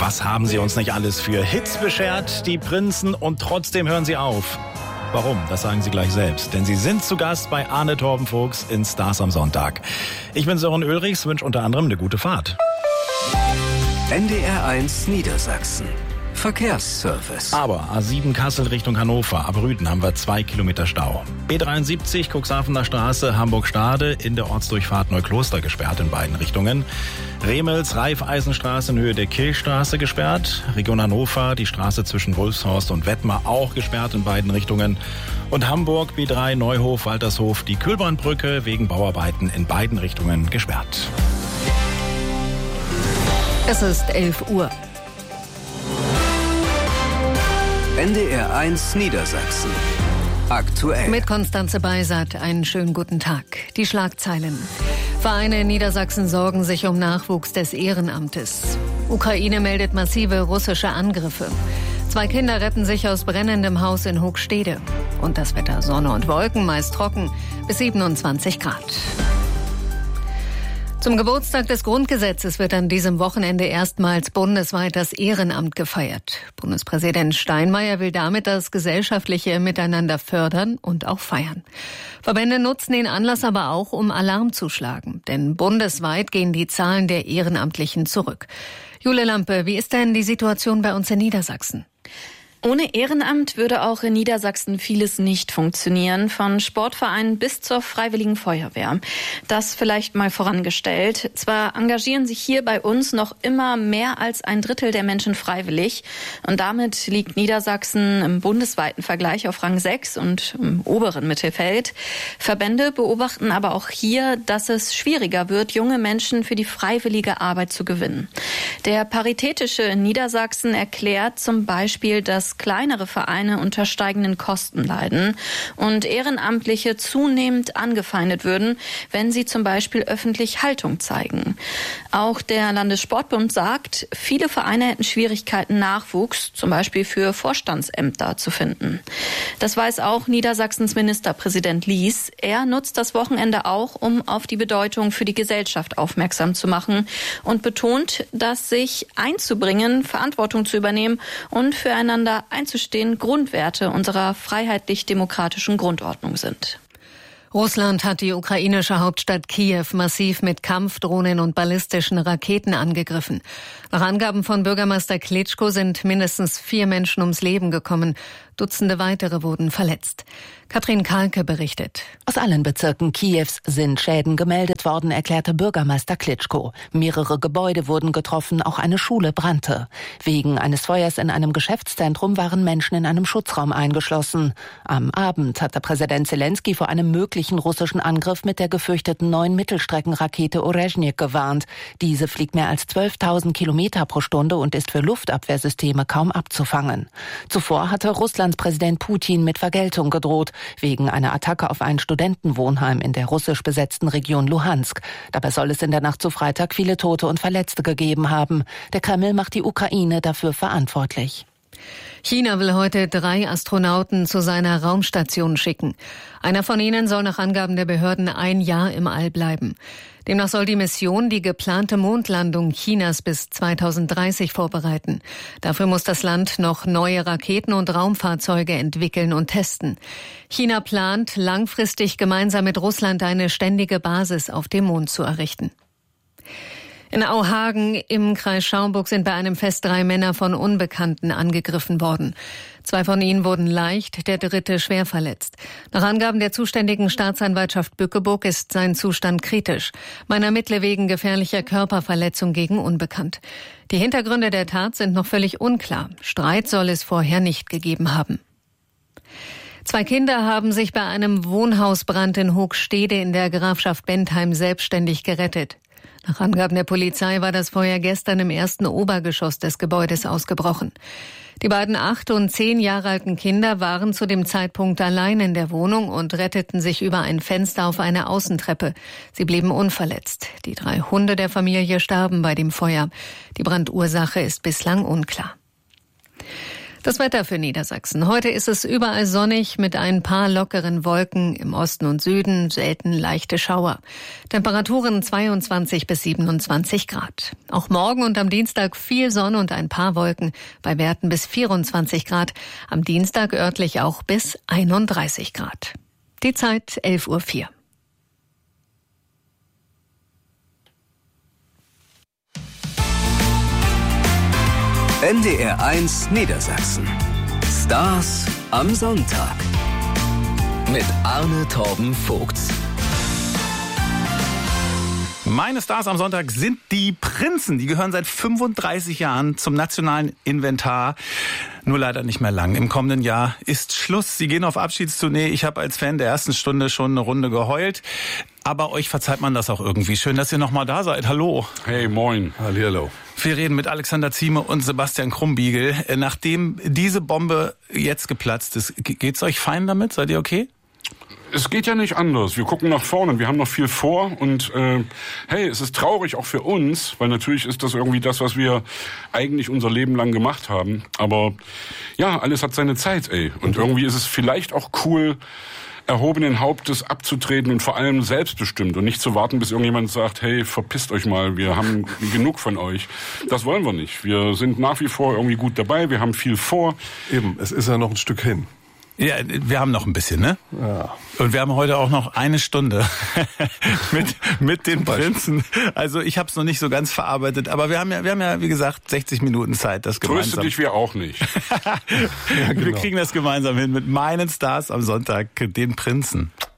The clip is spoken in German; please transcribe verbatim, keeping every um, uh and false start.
Was haben sie uns nicht alles für Hits beschert, die Prinzen, und trotzdem hören sie auf. Warum? Das sagen sie gleich selbst. Denn sie sind zu Gast bei Arne Torbenfuchs in Stars am Sonntag. Ich bin Sören Ulrichs, wünsche unter anderem eine gute Fahrt. N D R eins Niedersachsen. Verkehrsservice. Aber A sieben Kassel Richtung Hannover, ab Rüden haben wir zwei Kilometer Stau. B dreiundsiebzig Cuxhavener Straße, Hamburg-Stade, in der Ortsdurchfahrt Neukloster gesperrt in beiden Richtungen. Remels Raiffeisenstraße in Höhe der Kirchstraße gesperrt. Region Hannover, die Straße zwischen Wulfshorst und Wettmar auch gesperrt in beiden Richtungen. Und Hamburg B drei Neuhof, Waltershof, die Kühlbahnbrücke wegen Bauarbeiten in beiden Richtungen gesperrt. Es ist elf Uhr. N D R eins Niedersachsen. Aktuell. Mit Konstanze Beisat einen schönen guten Tag. Die Schlagzeilen. Vereine in Niedersachsen sorgen sich um Nachwuchs des Ehrenamtes. Ukraine meldet massive russische Angriffe. Zwei Kinder retten sich aus brennendem Haus in Hochstede. Und das Wetter: Sonne und Wolken, meist trocken, bis siebenundzwanzig Grad. Zum Geburtstag des Grundgesetzes wird an diesem Wochenende erstmals bundesweit das Ehrenamt gefeiert. Bundespräsident Steinmeier will damit das gesellschaftliche Miteinander fördern und auch feiern. Verbände nutzen den Anlass aber auch, um Alarm zu schlagen. Denn bundesweit gehen die Zahlen der Ehrenamtlichen zurück. Jule Lampe, wie ist denn die Situation bei uns in Niedersachsen? Ohne Ehrenamt würde auch in Niedersachsen vieles nicht funktionieren, von Sportvereinen bis zur Freiwilligen Feuerwehr. Das vielleicht mal vorangestellt. Zwar engagieren sich hier bei uns noch immer mehr als ein Drittel der Menschen freiwillig, und damit liegt Niedersachsen im bundesweiten Vergleich auf Rang sechs und im oberen Mittelfeld. Verbände beobachten aber auch hier, dass es schwieriger wird, junge Menschen für die freiwillige Arbeit zu gewinnen. Der Paritätische in Niedersachsen erklärt zum Beispiel, dass kleinere Vereine unter steigenden Kosten leiden und Ehrenamtliche zunehmend angefeindet würden, wenn sie zum Beispiel öffentlich Haltung zeigen. Auch der Landessportbund sagt, viele Vereine hätten Schwierigkeiten, Nachwuchs, zum Beispiel für Vorstandsämter, zu finden. Das weiß auch Niedersachsens Ministerpräsident Lies. Er nutzt das Wochenende auch, um auf die Bedeutung für die Gesellschaft aufmerksam zu machen und betont, dass sich einzubringen, Verantwortung zu übernehmen und füreinander einzustehen Grundwerte unserer freiheitlich-demokratischen Grundordnung sind. Russland hat die ukrainische Hauptstadt Kiew massiv mit Kampfdrohnen und ballistischen Raketen angegriffen. Nach Angaben von Bürgermeister Klitschko sind mindestens vier Menschen ums Leben gekommen. Dutzende weitere wurden verletzt. Katrin Kahlke berichtet. Aus allen Bezirken Kiews sind Schäden gemeldet worden, erklärte Bürgermeister Klitschko. Mehrere Gebäude wurden getroffen, auch eine Schule brannte. Wegen eines Feuers in einem Geschäftszentrum waren Menschen in einem Schutzraum eingeschlossen. Am Abend hatte Präsident Zelensky vor einem möglichen russischen Angriff mit der gefürchteten neuen Mittelstreckenrakete Orezhnik gewarnt. Diese fliegt mehr als zwölftausend Kilometer pro Stunde und ist für Luftabwehrsysteme kaum abzufangen. Zuvor hatte Russlands Präsident Putin mit Vergeltung gedroht, wegen einer Attacke auf ein Studentenwohnheim in der russisch besetzten Region Luhansk. Dabei soll es in der Nacht zu Freitag viele Tote und Verletzte gegeben haben. Der Kreml macht die Ukraine dafür verantwortlich. China will heute drei Astronauten zu seiner Raumstation schicken. Einer von ihnen soll nach Angaben der Behörden ein Jahr im All bleiben. Demnach soll die Mission die geplante Mondlandung Chinas bis zweitausenddreißig vorbereiten. Dafür muss das Land noch neue Raketen und Raumfahrzeuge entwickeln und testen. China plant, langfristig gemeinsam mit Russland eine ständige Basis auf dem Mond zu errichten. In Auhagen im Kreis Schaumburg sind bei einem Fest drei Männer von Unbekannten angegriffen worden. Zwei von ihnen wurden leicht, der dritte schwer verletzt. Nach Angaben der zuständigen Staatsanwaltschaft Bückeburg ist sein Zustand kritisch. Man ermittle wegen gefährlicher Körperverletzung gegen Unbekannt. Die Hintergründe der Tat sind noch völlig unklar. Streit soll es vorher nicht gegeben haben. Zwei Kinder haben sich bei einem Wohnhausbrand in Hochstede in der Grafschaft Bentheim selbstständig gerettet. Nach Angaben der Polizei war das Feuer gestern im ersten Obergeschoss des Gebäudes ausgebrochen. Die beiden acht und zehn Jahre alten Kinder waren zu dem Zeitpunkt allein in der Wohnung und retteten sich über ein Fenster auf eine Außentreppe. Sie blieben unverletzt. Die drei Hunde der Familie starben bei dem Feuer. Die Brandursache ist bislang unklar. Das Wetter für Niedersachsen. Heute ist es überall sonnig mit ein paar lockeren Wolken, im Osten und Süden selten leichte Schauer. Temperaturen zweiundzwanzig bis siebenundzwanzig Grad. Auch morgen und am Dienstag viel Sonne und ein paar Wolken, bei Werten bis vierundzwanzig Grad. Am Dienstag örtlich auch bis einunddreißig Grad. Die Zeit elf Uhr vier. N D R eins Niedersachsen. Stars am Sonntag. Mit Arne Torben Vogts. Meine Stars am Sonntag sind die Prinzen. Die gehören seit fünfunddreißig Jahren zum nationalen Inventar. Nur leider nicht mehr lang. Im kommenden Jahr ist Schluss. Sie gehen auf Abschiedstournee. Ich habe als Fan der ersten Stunde schon eine Runde geheult. Aber euch verzeiht man das auch irgendwie. Schön, dass ihr noch mal da seid. Hallo. Hey, moin. Hallihallo. Wir reden mit Alexander Zieme und Sebastian Krumbiegel. Nachdem diese Bombe jetzt geplatzt ist, geht's euch fein damit? Seid ihr okay? Es geht ja nicht anders. Wir gucken nach vorne. Wir haben noch viel vor. Und äh, hey, es ist traurig auch für uns, weil natürlich ist das irgendwie das, was wir eigentlich unser Leben lang gemacht haben. Aber ja, alles hat seine Zeit, ey. Und irgendwie ist es vielleicht auch cool, erhobenen Hauptes abzutreten und vor allem selbstbestimmt und nicht zu warten, bis irgendjemand sagt, hey, verpisst euch mal, wir haben genug von euch. Das wollen wir nicht. Wir sind nach wie vor irgendwie gut dabei, wir haben viel vor. Eben, es ist ja noch ein Stück hin. Ja, wir haben noch ein bisschen, ne? Ja. Und wir haben heute auch noch eine Stunde mit mit den Prinzen. Also ich habe es noch nicht so ganz verarbeitet, aber wir haben ja, wir haben ja wie gesagt sechzig Minuten Zeit, das gemeinsam. Tröste dich, wir auch nicht. Ja, genau. Wir kriegen das gemeinsam hin mit meinen Stars am Sonntag, den Prinzen.